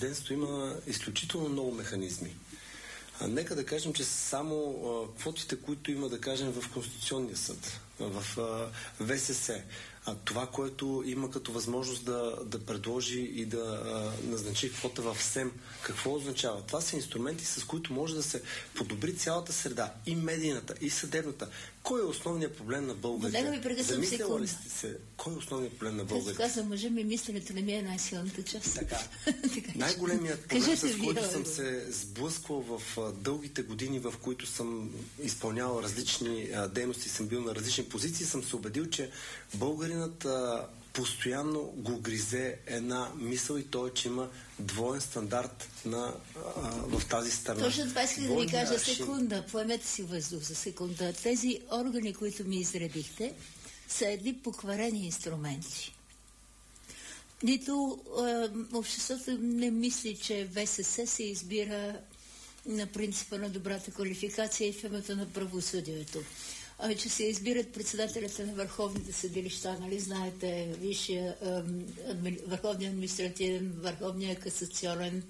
президентството има изключително много механизми. Нека да кажем, че само квотите, които има, да кажем, в Конституционния съд, в ВСС, това, което има като възможност да предложи и да назначи квота в СЕМ, какво означава? Това са инструменти, с които може да се подобри цялата среда, и медийната, и съдебната. Кой е основният проблем на българите? Замисляла ли сте се? Кой е основният проблем на българите? Като каза мъжа ми, мисленето не ми е най-силната част. Така. Най-големият проблем, с който съм се сблъсквал в дългите години, в които съм изпълнявал различни дейности, съм бил на различни позиции, съм се убедил, че българинът постоянно го гризе една мисъл, и то е, че има двоен стандарт в тази страна. Точно това исках да ви кажа. Секунда, поемете си въздух за секунда. Тези органи, които ми изредихте, са едни покварени инструменти. Нито обществото не мисли, че ВСС се избира на принципа на добрата квалификация и в името на правосъдието. Че се избират председателите на върховните съдилища, нали знаете, Висшия, Върховния административен, Върховния касационен,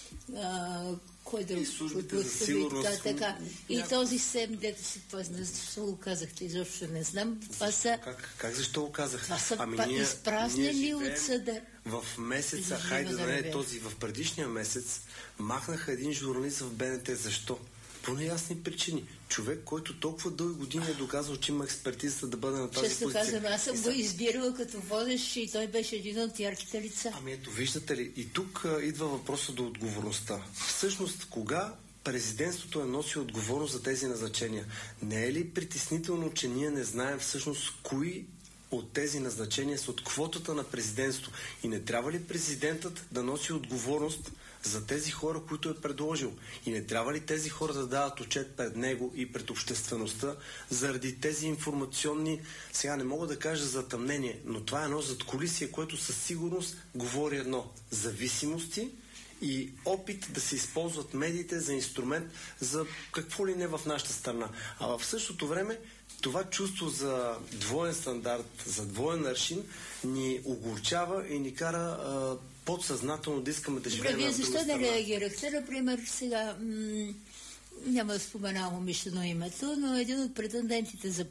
кой да... И службите за сигурност. Така. И този СЕМ, дето си защо го казахте, изобщо не знам. Това са... Как защо го казахте? Това са изпразнени от съда. В месеца, хайде да не е този, в предишния месец, махнаха един журналист в БНТ. Защо? По неясни причини. Човек, който толкова дълги години е доказал, че има експертизата да бъде на тази позиция. Често казвам, аз съм го избирала като водещ и той беше един от ярките лица. Ами ето, виждате ли, и тук идва въпроса до отговорността. Всъщност, кога президентството е носило отговорност за тези назначения? Не е ли притеснително, че ние не знаем всъщност кои от тези назначения са от квотата на президентство? И не трябва ли президентът да носи отговорност за тези хора, които е предложил? И не трябва ли тези хора да дават отчет пред него и пред обществеността заради тези информационни, сега не мога да кажа затъмнение, но това е едно задкулисие, което със сигурност говори едно: зависимости и опит да се използват медиите за инструмент за какво ли не в нашата страна. А в същото време това чувство за двоен стандарт, за двоен аршин ни огорчава и ни кара подсъзнателно да искаме да живеем на друга страна. Вие защо да реагирахте? Например, сега няма да споменавам умишлено името, но един от претендентите за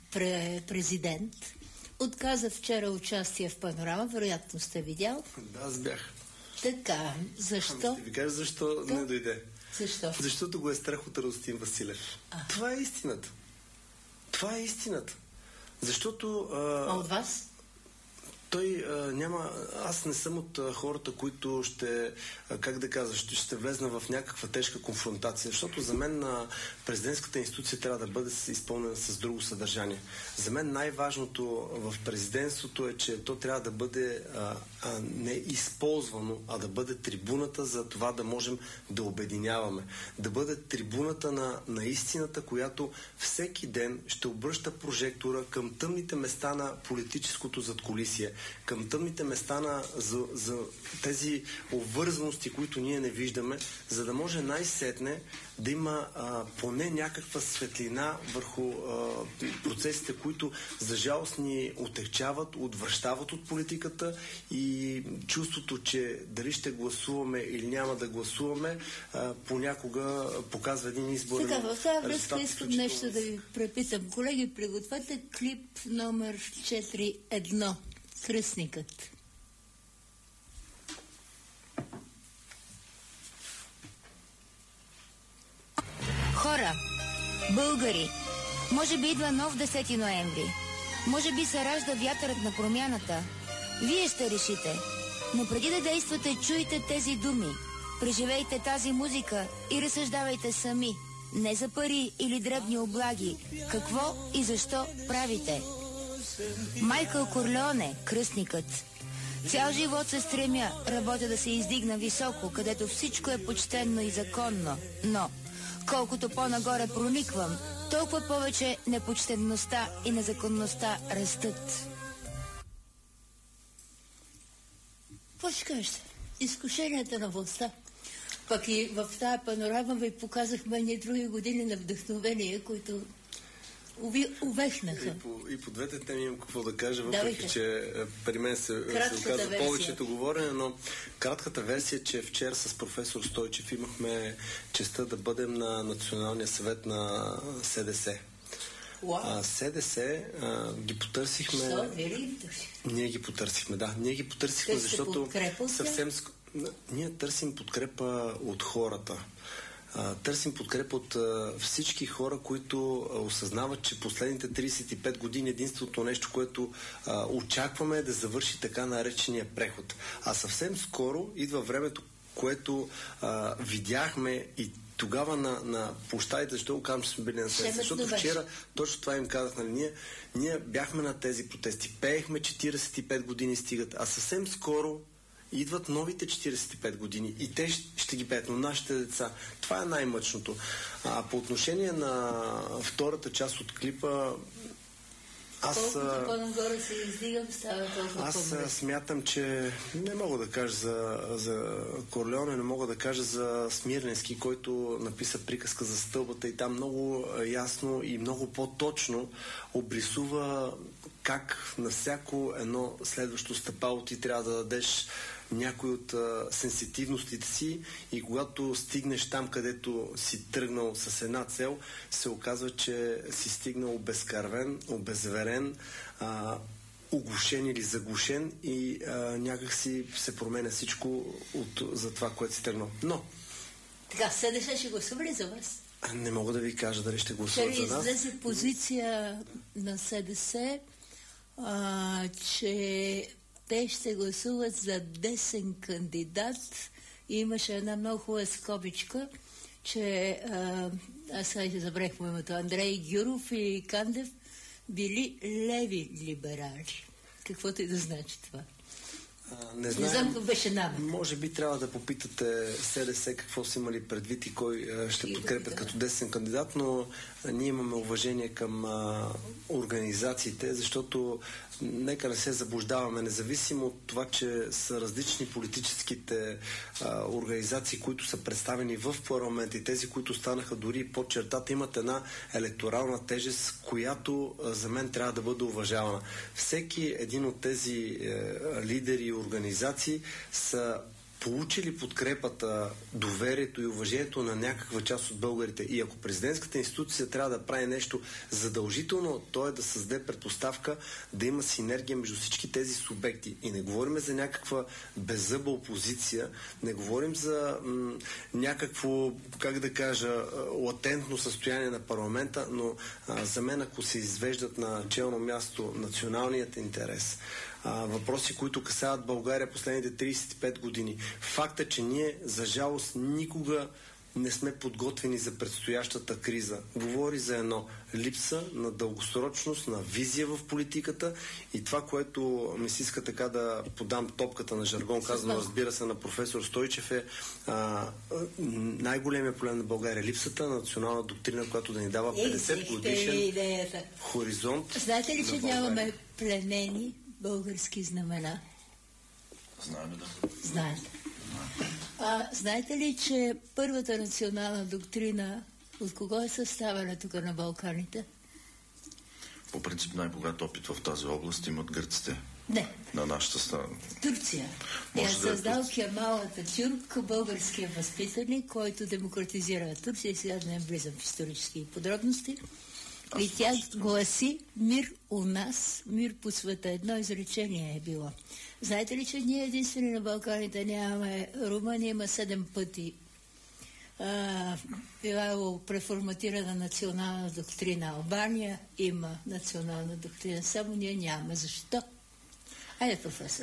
президент отказа вчера участие в Панорама, вероятно сте видял. Да, аз бях. Така, защо? Ще ви кажа защо не дойде. Защо? Защото го е страх от Радостин Василев. Това е истината. Това е истината. Защото... А от вас? Той няма... Аз не съм от хората, които ще... Как да кажа? Ще влезна в някаква тежка конфронтация. Защото за мен президентската институция трябва да бъде изпълнена с друго съдържание. За мен най-важното в президентството е, че то трябва да бъде не използвано, а да бъде трибуната за това да можем да обединяваме. Да бъде трибуната на истината, която всеки ден ще обръща прожектора към тъмните места на политическото задкулисие, към тъмните места за тези обвързаности, които ние не виждаме, за да може най-сетне да има поне някаква светлина върху процесите, които за жалост ни отегчават, отвръщават от политиката, и чувството, че дали ще гласуваме или няма да гласуваме, понякога показва един избор. Така, в тази връзка искам нещо да ви препитам. Колеги, пригответе клип номер 4.1. Кръстникът. Хора, българи, може би идва нов 10 ноември. Може би се ражда вятърът на промяната. Вие ще решите. Но преди да действате, чуйте тези думи. Преживейте тази музика и разсъждавайте сами. Не за пари или дребни облаги. Какво и защо правите? Майкъл Корлеоне, кръстникът. Цял живот се стремя, работя да се издигна високо, където всичко е почтенно и законно. Но, колкото по-нагоре прониквам, толкова повече непочтенността и незаконността растат. Какво ще кажете? Изкушенията на властта. Пък и в тази панорама ви показахме ни други години на вдъхновение, които увехнаха. И по двете теми имам какво да кажа, въпреки че при мен се оказа повечето говорене, но кратката версия е, че вчера с професор Стойчев имахме честта да бъдем на Националния съвет на СДС. СДС ги потърсихме. Ние ги потърсихме, да. Ние ги потърсихме, защото съвсем... Ние търсим подкрепа от хората. Търсим подкрепа от всички хора, които осъзнават, че последните 35 години единственото нещо, което очакваме е да завърши така наречения преход. А съвсем скоро идва времето, което видяхме и тогава на площадите, защо го казвам, че сме били на СДС? Защото вчера точно това им казах, нали, ние бяхме на тези протести, пеехме 45 години стигат, а съвсем скоро идват новите 45 години и те ще ги пеят, но нашите деца. Това е най-мъчното. По отношение на втората част от клипа, колкото по-нагоре се издигам, става толкова по-добре. Аз смятам, че не мога да кажа за Корлеоне, не мога да кажа за Смирненски, който написа приказка за стълбата и там много ясно и много по-точно обрисува как на всяко едно следващо стъпало ти трябва да дадеш някой от сенситивностите си и когато стигнеш там, където си тръгнал с една цел, се оказва, че си стигнал обезкървен, обезверен, оглушен или заглушен и някак си се променя всичко за това, което си тръгнал. Но... Така, СДС ще гласува ли за вас? Не мога да ви кажа дали ще гласуват за нас. Ще излезе позиция на СДС, че те ще гласуват за десен кандидат. И имаше една много хубава скобичка, че аз сега забравих името, Андрей Гюров и Кандев били леви либерали. Каквото и да значи това. Не знам какво беше нам. Може би трябва да попитате СДС какво са имали предвид и кой ще подкрепят като десен кандидат, но ние имаме уважение към организациите, защото нека не се заблуждаваме, независимо от това, че са различни политическите организации, които са представени в парламент и тези, които станаха дори под чертата, имат една електорална тежест, която за мен трябва да бъде уважавана. Всеки един от тези лидери и организации са получили подкрепата, доверието и уважението на някаква част от българите. И ако президентската институция трябва да прави нещо задължително, то е да създаде предпоставка да има синергия между всички тези субекти. И не говорим за някаква беззъба опозиция, не говорим за някакво, как да кажа, латентно състояние на парламента, но за мен, ако се извеждат на челно място националният интерес, въпроси, които касаят България последните 35 години. Факта, че ние, за жалост, никога не сме подготвени за предстоящата криза. Говори за едно липса на дългосрочност, на визия в политиката и това, което ми се иска така да подам топката на жаргон, казано, разбира се, на професор Стойчев е най-големия проблем на България. Липсата на национална доктрина, която да ни дава 50 годишен хоризонт. Знаете ли, че нямаме пленени български знамена? Знаем, да. Знаете. Знаете ли, че първата национална доктрина от кого е съставена тук на Балканите? По принцип най-богат опит в тази област имат гърците. Не. На нашата страна. Турция. Тя създал Кемал Ататюрк, българския възпитаник, който демократизира Турция. Сега да не влизам в исторически подробности. И тя гласи: мир у нас, мир по света. Едно изречение е било. Знаете ли, че ние единствени на Балканите нямаме? Румъния има 7 пъти била преформатирана национална доктрина. Албания има национална доктрина. Само ние нямаме. Защо? Айде, професор.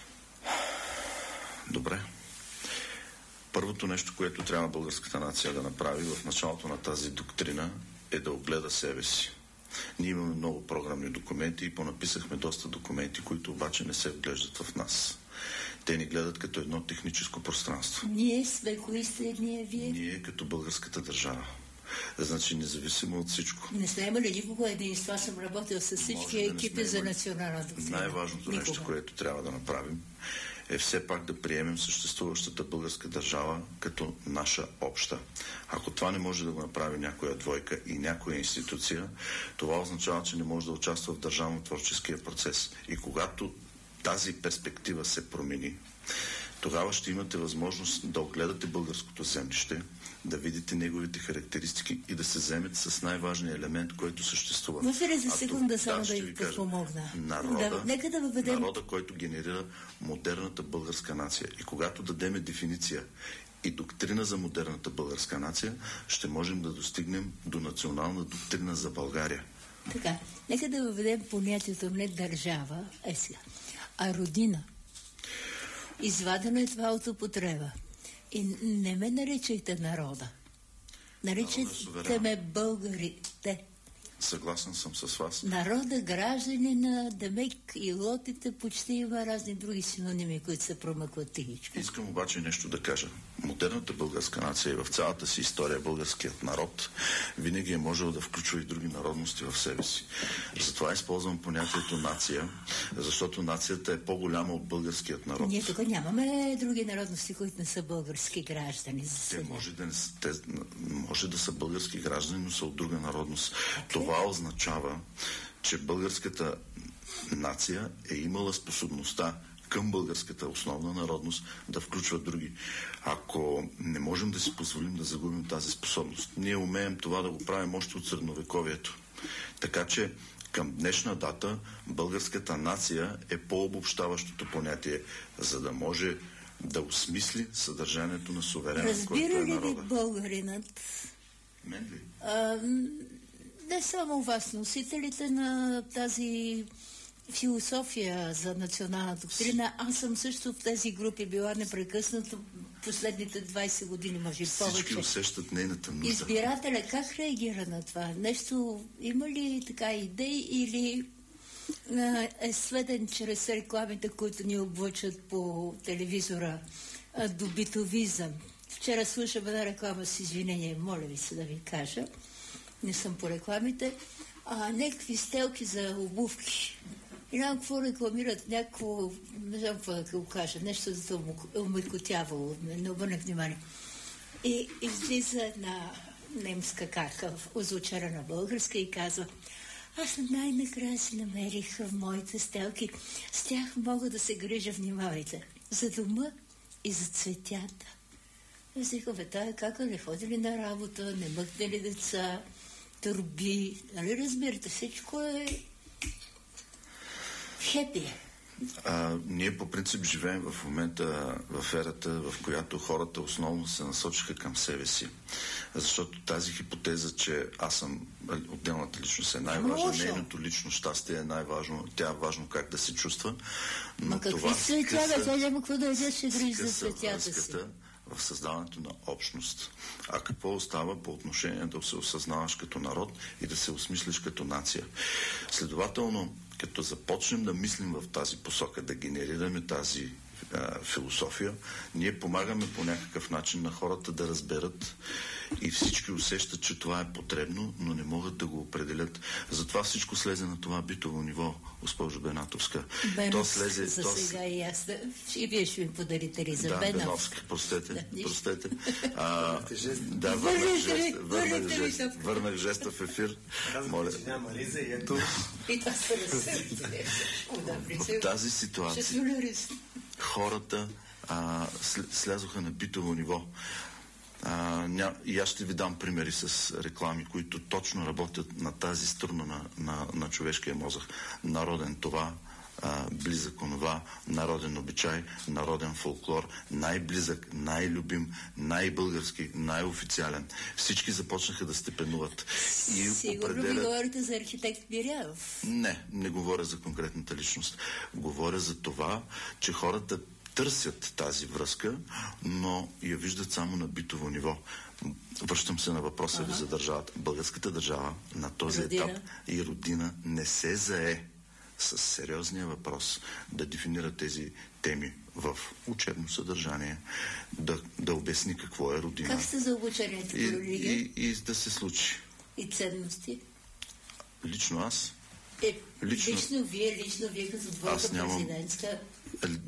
Добре. Първото нещо, което трябва българската нация да направи в началото на тази доктрина, е да огледа себе си. Ние имаме много програмни документи и понаписахме доста документи, които обаче не се вглеждат в нас. Те ни гледат като едно техническо пространство. Ние сме кои сте, вие? Ние като българската държава. Значи независимо от всичко. Не сме имали никога единство. Аз съм работил с всички екипи за национална доктрина. Най-важното нещо, което трябва да направим, е все пак да приемем съществуващата българска държава като наша обща. Ако това не може да го направи някоя двойка и някоя институция, това означава, че не може да участва в държавно-творческия процес. И когато тази перспектива се промени, тогава ще имате възможност да огледате българското землище, да видите неговите характеристики и да се вземете с най-важния елемент, който съществува. Може ли за секунда само да ви помогна? Народа, който генерира модерната българска нация. И когато дадеме дефиниция и доктрина за модерната българска нация, ще можем да достигнем до национална доктрина за България. Така, нека да въведем понятието не държава, а родина. Извадено е това от употреба. И не ме наричайте народа. Наричайте ме българите. Съгласен съм с вас. Народа, гражданина, демек и лотите, почти има разни други синоними, които се промъкват тихичко. Искам обаче нещо да кажа. Модерната българска нация и в цялата си история българският народ винаги е можел да включва и други народности в себе си. Затова използвам понятието нация, защото нацията е по-голяма от българският народ. Ние тук нямаме други народности, които не са български граждани. Те може да са български граждани, но са от друга народност. Това означава, че българската нация е имала способността към българската основна народност да включва други. Ако не можем да си позволим да загубим тази способност, ние умеем това да го правим още от средновековието. Така че към днешна дата българската нация е по-обобщаващото понятие, за да може да осмисли съдържанието на суверена, който е народа. Разбира ли ви българинът? Мен ли? Не само вас, носителите на тази философия за национална доктрина. Аз съм също в тези групи била непрекъснато последните 20 години, може и повече. Всички усещат нейната нужда. Избирателя как реагира на това? Нещо има ли така идеи или е сведен чрез рекламите, които ни облъчат по телевизора до битовизъм? Вчера слушам една реклама с извинение, моля ви се да ви кажа. Не съм по рекламите, някакви стелки за обувки. И няма какво рекламират, някакво, не знам какво да го кажа, нещо за да омекотявало, не обърнах внимание. И излиза една немска карка, озвучена на българска и казва: аз най-накрая си намерих моите стелки, с тях мога да се грижа, внимавайте, за дома и за цветята. Аз викам, тая кака не ходи ли на работа, не мъкне ли деца, турби, нали разбирате, всичко е хепи. Ние по принцип живеем в момента в ерата, в която хората основно се насочиха към себе си. Защото тази хипотеза, че аз съм отделната личност е най-важна, нейното лично щастие е най-важно, тя е важно как да се чувства. Но какви светя, тя няма какво да изяш и грижи за светята си. В създаването на общност. А какво остава по отношение да се осъзнаваш като народ и да се осмислиш като нация? Следователно, като започнем да мислим в тази посока, да генерираме тази философия, ние помагаме по някакъв начин на хората да разберат и всички усещат, че това е потребно, но не могат да го определят. Затова всичко слезе на това битово ниво, госпожо Бенатовска. Беновска, за сега и аз. И вие ще ми подарите ли за Беновска. Беновска, простете. Върнах жеста в ефир. Моля. Че няма риза и ето. И това в тази ситуация хората слязоха на битово ниво. И аз ще ви дам примери с реклами, които точно работят на тази струна на човешкия мозък. Народен това, близък онова, народен обичай, народен фолклор, най-близък, най-любим, най-български, най-официален. Всички започнаха да степенуват. Сигурно ви говорите за архитект Мирянов. Не говоря за конкретната личност. Говоря за това, че хората търсят тази връзка, но я виждат само на битово ниво. Връщам се на въпроса ви за държавата. Българската държава на този етап и родина не се зае с сериозния въпрос да дефинира тези теми в учебно съдържание, да обясни какво е родина. Как сте за обучението по религия? И да се случи. И ценности? Лично аз. Лично вие като двойка президентска.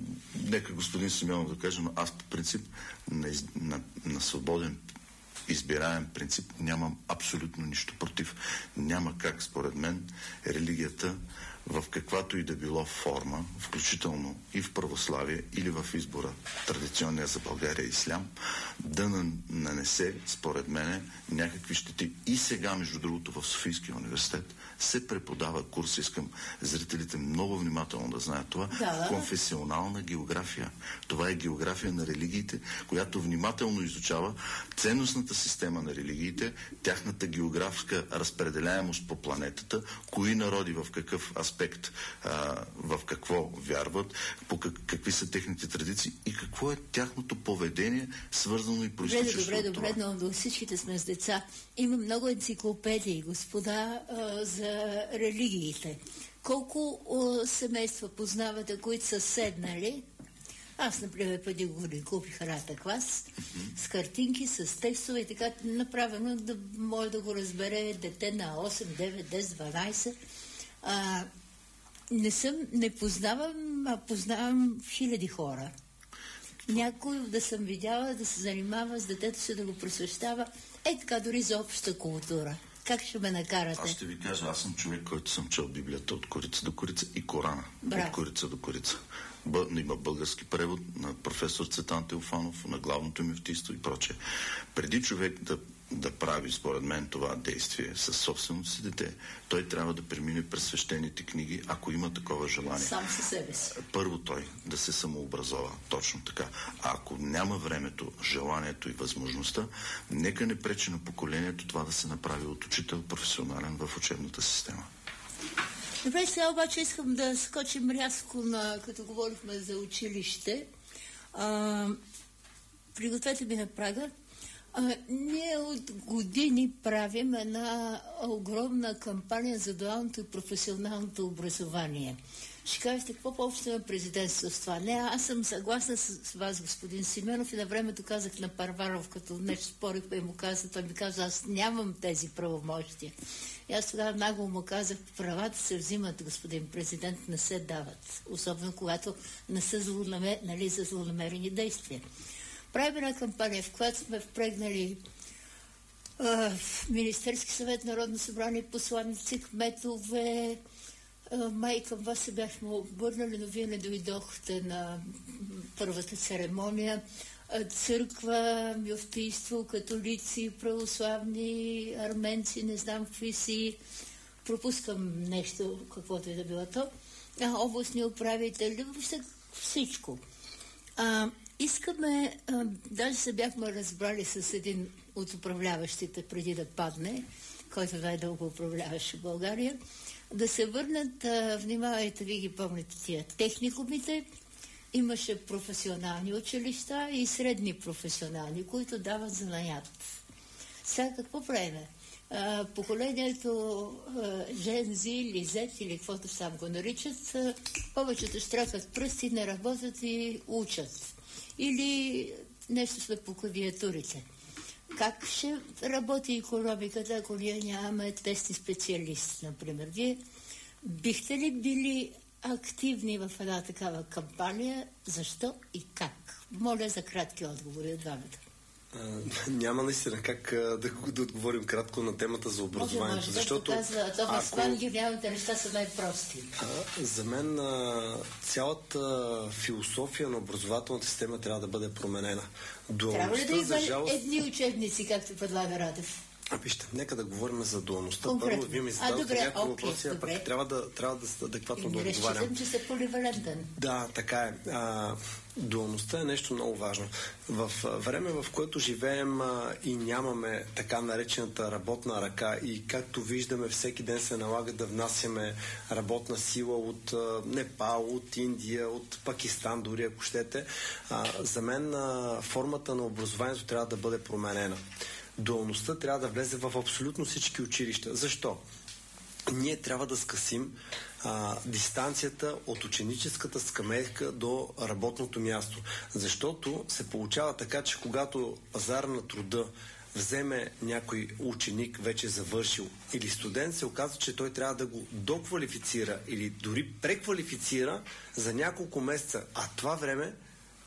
Нека господин Симеонов да каже, но аз по принцип на свободен избираем принцип нямам абсолютно нищо против. Няма как, според мен, религията в каквато и да било форма, включително и в православие или в избора, традиционния за България ислям, да нанесе, според мене, някакви щети. И сега, между другото, в Софийския университет се преподава курс, искам зрителите много внимателно да знаят това, конфесионална география. Това е география на религиите, която внимателно изучава ценностната система на религиите, тяхната географска разпределяемост по планетата, кои народи в какъв аспект, в какво вярват, какви са техните традиции и какво е тяхното поведение, свързано и проистичащо от това. Добре, но всичките сме с деца. Има много енциклопедии, господа, за религиите. Колко семейства познавате, които са седнали? Аз, например, преди години купих Рата клас с картинки, с текстове и така направено, да може да го разбере дете на 8, 9, 10, 12. Не познавам, а познавам хиляди хора. Някой да съм видяла да се занимава с детето си, да го просвещава. Така дори за обща култура. Как ще ме накарате? Аз ще ви кажа, аз съм човек, който съм чел Библията от корица до корица и Корана от корица до корица. Има български превод на професор Цветан Теофанов, на главното мюфтийство и прочее. Преди човек да прави, според мен, това действие със собственото си дете, той трябва да премине през свещените книги, ако има такова желание. Сам със себе си. Първо той да се самообразова, точно така. А ако няма времето, желанието и възможността, нека не пречи на поколението това да се направи от учител професионален в учебната система. Добре, сега обаче искам да скочим рязко като говорихме за училище. Пригответе ми на прага. Ние от години правим една огромна кампания за дуалното и професионалното образование. Ще кажете, какво по-общо има президентство с това? Не, аз съм съгласна с вас, господин Симеонов, и на времето казах на Парваров, като нещо спорихме и му каза, той ми каза, аз нямам тези правомощия. И аз тогава нагло му казах, правата се взимат, господин президент, не се дават. Особено когато не са за злонамерени действия. Правим една кампания, в която сме впрегнали Министерски съвет, Народно събрание, посланици, кметове. Май към вас се бяхме обърнали, но вие не дойдохте на първата церемония. Църква, мюфтийство, католици, православни, арменци, не знам какви си. Пропускам нещо, каквото и да било то. Областни управители, въобще всичко. Искаме, даже се бяхме разбрали с един от управляващите преди да падне, който най-дълго управляваше България, да се върнат, внимавайте, вие ги помните тия техникумите, имаше професионални училища и средни професионални, които дават занаят. Сега какво правиме? Поколението Gen Z или Z или каквото сам го наричат, повечето штракат пръсти, не работят и учат. Или нещо сме по клавиатурите. Как ще работи икономиката, ако ние нямаме тестни специалисти, например? Вие бихте ли били активни в една такава кампания? Защо и как? Моля за кратки отговори от двамата. Няма наистина как да отговорим кратко на темата за образованието, защото... Гениалните неща са най-прости. За мен цялата философия на образователната система трябва да бъде променена. Трябва ли да има едни учебници, както предлага Радев? Вижте, нека да говорим за дуалността. Първо, вие ми зададохте някакви въпроси, а пък трябва да адекватно да отговарям. Считам, че сте поливалентен. Да, така е. Дуалността е нещо много важно. В време, в което живеем и нямаме така наречената работна ръка и както виждаме, всеки ден се налага да внасяме работна сила от Непал, от Индия, от Пакистан, дори ако щете, за мен формата на образованието трябва да бъде променена. Дуалността трябва да влезе в абсолютно всички училища. Защо? Ние трябва да скъсим дистанцията от ученическата скамейка до работното място. Защото се получава така, че когато пазар на труда вземе някой ученик, вече завършил, или студент, се оказва, че той трябва да го доквалифицира или дори преквалифицира за няколко месеца. А това време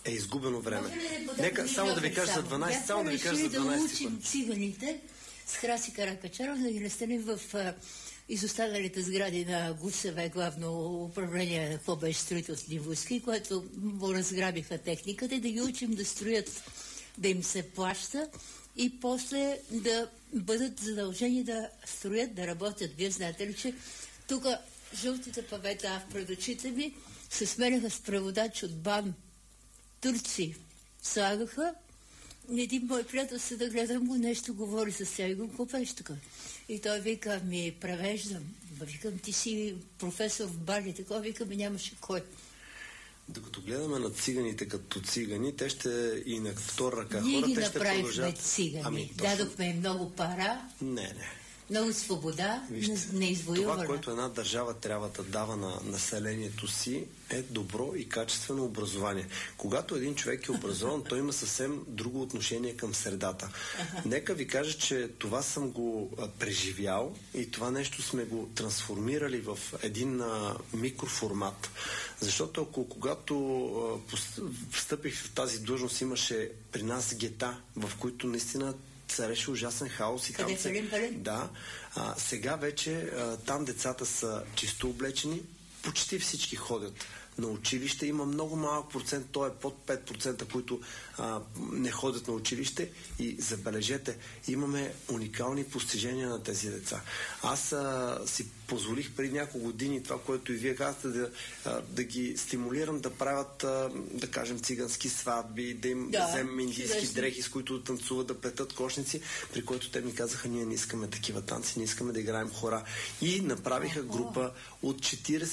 е изгубено време. Нека само да ви кажа за 12. Само да ви кажа за 12. Да учим циганите с Краси Каракачаров, да ги настаним в изостаналите сгради на ГУСВ, главно управление на какво беше строителствени войски, което му разграбиха техниката, и да ги учим да строят, да им се плаща и после да бъдат задължени да строят, да работят. Вие знаете ли, че тук жълтите павета пред очите ми се сменяха с преводач от БАН. Турци слагаха. Един мой приятел се да гледам го, нещо говори с тя и го, какво беше тук? И той вика, ми превеждам. Викам, ти си професор в Бали, такова, викам, нямаше кой. Докато гледаме на циганите като цигани, те ще и на втора ръка ние хора, ги те ще направихме цигани. Дадохме им много пара. Не. Много свобода, неизвоювана. Това, което една държава трябва да дава на населението си, е добро и качествено образование. Когато един човек е образован, той има съвсем друго отношение към средата. Нека ви кажа, че това съм го преживял и това нещо сме го трансформирали в един микроформат. Защото когато встъпих в тази длъжност, имаше при нас гета, в които наистина цареше ужасен хаос. И къде Пелин? Да. Сега вече там децата са чисто облечени, почти всички ходят на училище. Има много малък процент, то е под 5%, които не ходят на училище, и забележете, имаме уникални постижения на тези деца. Аз си позволих преди няколко години това, което и вие казахте, да ги стимулирам да правят, да кажем, цигански сватби, да им вземем индийски дрехи, с които да танцуват, да плетат кошници, при което те ми казаха, ние не искаме такива танци, не искаме да играем хора. И направиха група от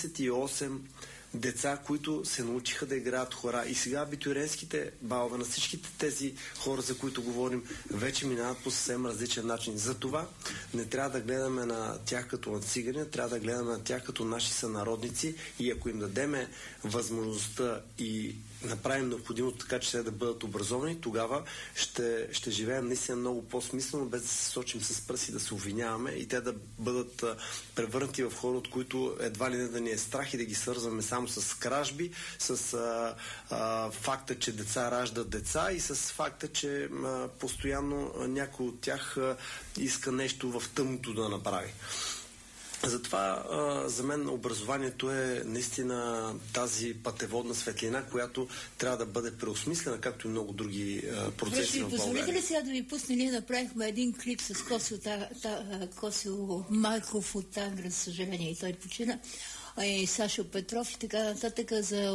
48 деца, които се научиха да играят хора. И сега абитуриентските балове на всичките тези хора, за които говорим, вече минават по съвсем различен начин. Затова не трябва да гледаме на тях като на цигани, трябва да гледаме на тях като наши сънародници, и ако им дадеме възможността и направим необходимото така, че те да бъдат образовани, тогава ще живеем наистина много по-смислено, без да се сочим с пръси, да се обвиняваме и те да бъдат превърнати в хора, от които едва ли не да ни е страх и да ги свързваме само с кражби, с факта, че деца раждат деца, и с факта, че постоянно някой от тях иска нещо в тъмното да направи. Затова за мен образованието е наистина тази пътеводна светлина, която трябва да бъде преосмислена, както и много други процеси в България. Позволите ли сега да ви пусне? Ние направихме един клип с Косио Марков от Тангра, за съжаление, и той почина, и Сашо Петров и така нататък,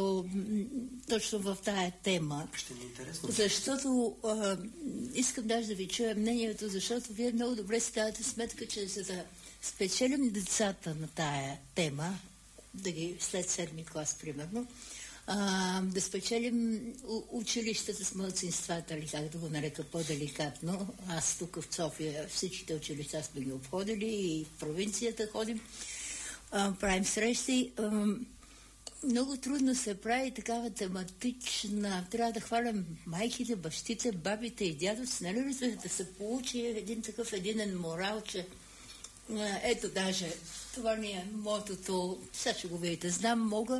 точно в тая тема. Ще ми е интересно. Защото искам даже да ви чуя мнението, защото вие много добре си давате сметка, че за да спечелим децата на тая тема, да ги след 7 клас, примерно, да спечелим училищата с малцинствата, или как да го нарека по-деликатно. Аз тук в София всичките училища сме ги обходили и в провинцията ходим, правим срещи. Много трудно се прави такава тематична. Трябва да хвалям майките, бащите, бабите и дядовци, нали ли, да се получи един такъв единен морал, че ето даже, това ми е мотото, сега ще го видите, знам, мога.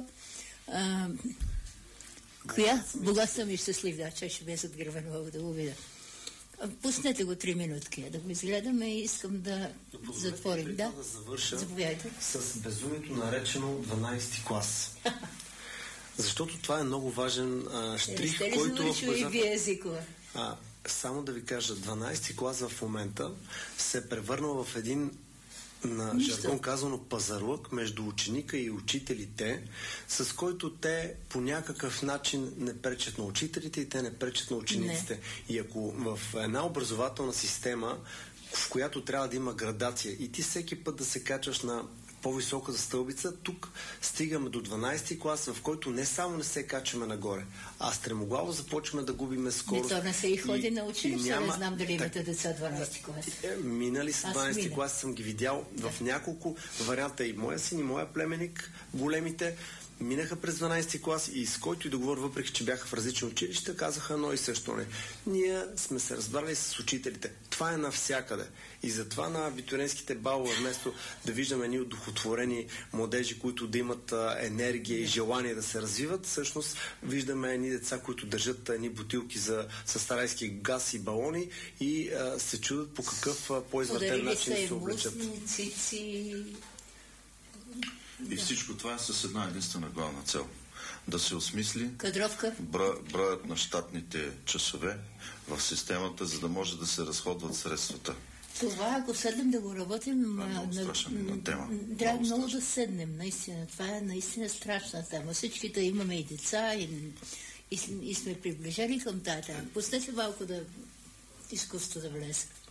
Коя? Бога съм и щастлив, да, че ще ми е зад гърба, мога да го видя. Пуснете го 3 минутки, да го изгледаме и искам да затворим. Да завърша заповядайте с безумието, наречено 12 клас. Защото това е много важен штрих, който... и вие езикова? Само да ви кажа, 12 клас в момента се е превърнал в един, на жаргон казано, пазарлък между ученика и учителите, с който те по някакъв начин не пречат на учителите и те не пречат на учениците. И ако в една образователна система, в която трябва да има градация и ти всеки път да се качваш на по-високата стълбица, тук стигаме до 12 клас, в който не само не се качваме нагоре, а стремоглаво започваме да губиме скорост. Не, то не се и ходи на училище, не знам дали имате деца 12 клас. Минали са 12 клас, съм ги видял в няколко варианта, и моя син, и моя племенник, големите, минаха през 12-ти клас и с който и договор, въпреки че бяха в различни училища, казаха едно и също. Не. Ние сме се разбрали с учителите. Това е навсякъде. И затова на абитуриентските балове, вместо да виждаме едни удохотворени младежи, които да имат енергия и желание да се развиват, всъщност виждаме едни деца, които държат едни бутилки с старайски газ и балони и се чудят по какъв по-извъртен начин се облечат. И всичко това е с една единствена главна цел. Да се осмисли броят на щатните часове в системата, за да може да се разходват средствата. Това, ако седнем да го работим, трябва много да седнем, наистина. Това е наистина страшна тема. Всичките имаме и деца, и сме приближени към тази тема. Пуснете малко да изкуството да влезе.